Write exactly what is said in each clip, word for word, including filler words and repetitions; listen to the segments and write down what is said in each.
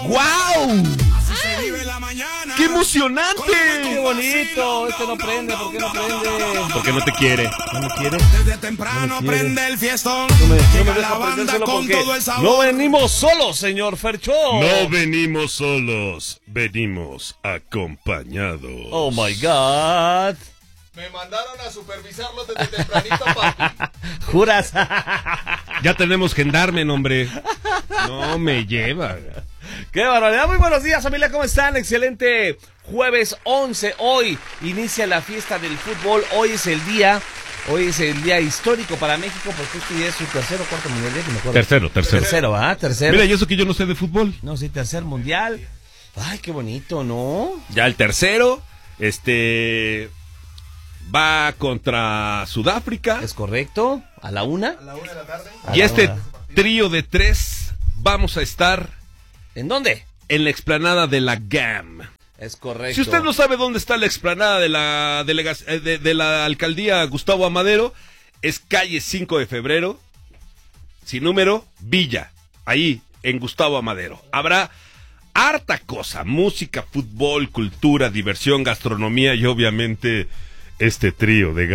¡Guau! ¡Qué emocionante! ¡Qué bonito! Este no prende, ¿por qué no prende? Porque no te quiere. ¿No me quiere? Desde temprano No me quiere. prende el fiestón. No me, no me Llega deja la prender banda solo con porque todo el sabor. no venimos solos, señor Fercho. No venimos solos, venimos acompañados. Oh my God. Me mandaron a supervisarlos desde tempranito, papi. ¿Juras? Ya tenemos gendarme, hombre. No me lleva. ¡Qué barbaridad! Muy buenos días, familia, ¿cómo están? Excelente jueves once. Hoy inicia la fiesta del fútbol. Hoy es el día, hoy es el día histórico para México, porque este día es su tercero o cuarto mundial, ya que me acuerdo. Tercero, tercero. Tercero, ¿ah? Tercero. Mira, y eso que yo no sé de fútbol. No, sí, tercer mundial. Ay, qué bonito, ¿no? Ya el tercero, este... va contra Sudáfrica. Es correcto, a la una. A la una de la tarde. A Y la este una. trío de tres vamos a estar ¿En dónde? en la explanada de la G A M. Es correcto. Si usted no sabe dónde está la explanada de la delega- de, de la alcaldía Gustavo Amadero, es calle cinco de febrero, sin número, Villa, ahí en Gustavo Amadero. Habrá harta cosa, música, fútbol, cultura, diversión, gastronomía y obviamente este trío de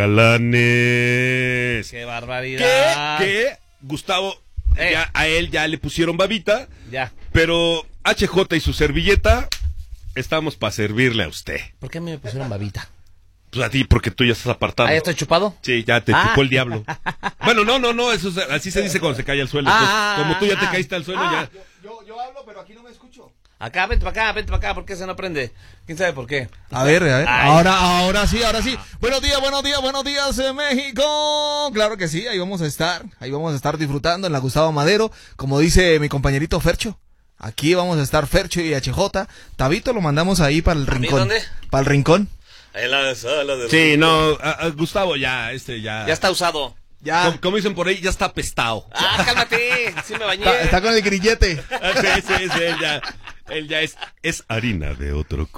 galanes. ¡Qué Que, barbaridad! que Gustavo, Eh. ya, a él ya le pusieron babita, Ya. pero H J y su servilleta estamos para servirle a usted. ¿Por qué me pusieron babita? Pues a ti, porque tú ya estás apartado. ¿Ah, ya estoy chupado? Sí, ya te Ah. chupó el diablo. Bueno, no, no, no, eso es- así se dice cuando se cae al suelo. Ah, Entonces, como tú ya te ah, caíste al suelo, ah. ya. Yo, yo hablo, pero aquí no me escucho. Acá, vente para acá, vente para acá, ¿por qué se no prende? ¿Quién sabe por qué? A ver, a ver. Ay. Ahora, ahora sí, ahora sí. Buenos días, buenos días, buenos días, eh, México. Claro que sí, ahí vamos a estar. Ahí vamos a estar disfrutando en la Gustavo Madero. Como dice mi compañerito Fercho. Aquí vamos a estar Fercho y H J. Tabito lo mandamos ahí para el ¿A mí rincón. dónde? Para el rincón. En la sala de... Sí, no, a- a Gustavo ya, este ya. Ya está usado. Ya. Como, como dicen por ahí, ya está apestado. Ah, cálmate, sí me bañé. Está, está con el grillete. Ah, sí, sí, sí, él ya, él ya es, es harina de otro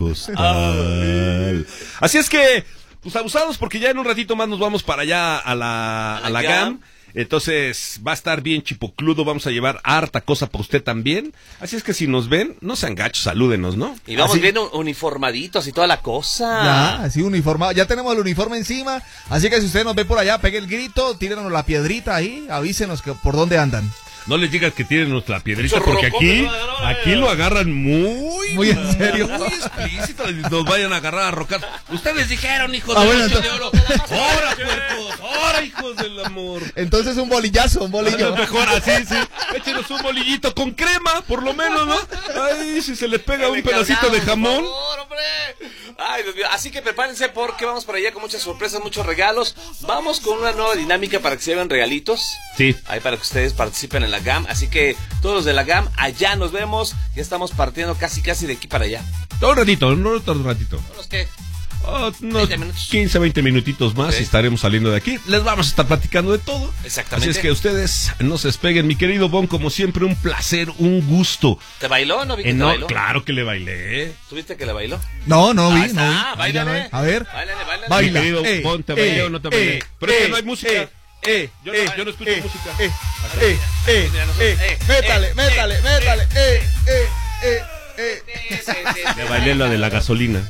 costal. Así es que, pues abusados, porque ya en un ratito más nos vamos para allá a la, a la G A M. Entonces va a estar bien chipocludo, vamos a llevar harta cosa para usted también. Así es que si nos ven, no sean gachos, salúdenos, ¿no? Y vamos Así- bien un- uniformaditos y toda la cosa. Ya, así uniformado. Ya tenemos el uniforme encima. Así que si usted nos ve por allá, pegue el grito, tírenos la piedrita ahí, avísenos que por dónde andan. No les digas que tienen nuestra piedrita, Chorro, porque ¿cómo aquí, lo agarraron? aquí lo agarran muy, Muy en serio. muy explícito. Nos vayan a agarrar a rocar. Ustedes dijeron, hijos Ah, de bueno, noche de entonces- oro. ¡Ahora, puercos! ¡Ahora, hijos del amor! Entonces un bolillazo, un bolillo. Mejor así, sí. Échenos un bolillito con crema, por lo menos, ¿no? Ay, si se le pega un pedacito de jamón. Por favor, hombre. Ay, Dios mío. Así que prepárense porque vamos para allá con muchas sorpresas, muchos regalos. Vamos con una nueva dinámica para que se lleven regalitos. Sí. Ahí para que ustedes participen en la G A M. Así que todos los de la G A M, allá nos vemos. Ya estamos partiendo casi casi de aquí para allá. Un ratito, un ratito, un ratito. ¿Unos qué? Oh, unos veinte minutos. quince, veinte minutitos más Ok. y estaremos saliendo de aquí. Les vamos a estar platicando de todo. Exactamente. Así es que ustedes no se despeguen. Mi querido Bon, como siempre, un placer, un gusto. ¿Te bailó o no vi que Eh, te no, bailó? claro que le bailé. ¿Tuviste que le bailó? No, no Ahí vi, no vi. está, bailale. A ver. Bailale, bailale. Baila. Mi querido Eh, Bon, ¿te bailé eh, o no te bailé? eh, Pero es que eh, no hay música. eh, eh, yo, no, eh, yo no escucho eh, música. Eh, eh, eh, Mira, nosotros- eh, eh, métale, eh, métale, eh, métale, eh, eh, eh, eh. Sí, sí, sí, sí. Le bailé la de la gasolina.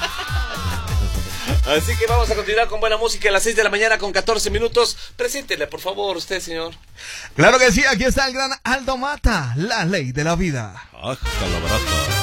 Así que vamos a continuar con buena música a las seis de la mañana con catorce minutos. Preséntele, por favor, usted, señor. Claro que sí, aquí está el gran Aldo Mata, la ley de la vida. ¡Ah, calabraza!